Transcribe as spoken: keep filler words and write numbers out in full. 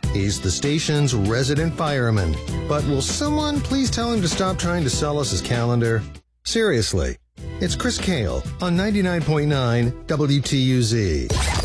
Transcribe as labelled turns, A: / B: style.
A: He's the station's resident fireman. But will someone please tell him to stop trying to sell us his calendar? Seriously, it's Chris Kale on ninety-nine point nine W T U Z.